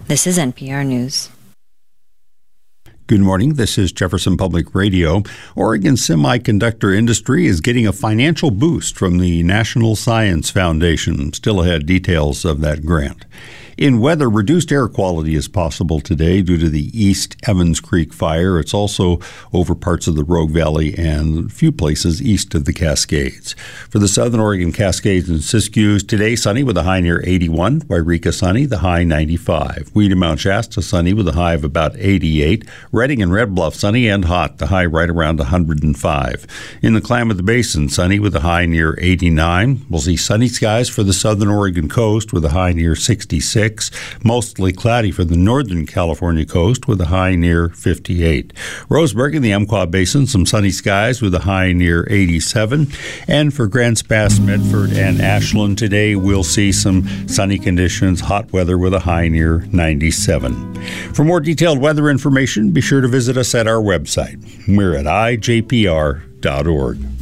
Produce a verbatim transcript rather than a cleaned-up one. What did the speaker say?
This is N P R News. Good morning. This is Jefferson Public Radio. Oregon semiconductor industry is getting a financial boost from the National Science Foundation. Still ahead, details of that grant. In weather, reduced air quality is possible today due to the East Evans Creek fire. It's also over parts of the Rogue Valley and a few places east of the Cascades. For the Southern Oregon Cascades and Siskiyous, today sunny with a high near eighty-one. Wairika sunny, the high ninety-five. Weed and Mount Shasta sunny with a high of about eighty-eight. Redding and Red Bluff sunny and hot, the high right around one hundred five. In the Klamath Basin, sunny with a high near eighty-nine. We'll see sunny skies for the Southern Oregon coast with a high near sixty-six. Mostly cloudy for the Northern California coast with a high near fifty-eight. Roseburg in the Umpqua Basin, some sunny skies with a high near eighty-seven. And for Grants Pass, Medford, and Ashland today, we'll see some sunny conditions, hot weather with a high near ninety-seven. For more detailed weather information, be sure to visit us at our website. We're at I J P R dot org.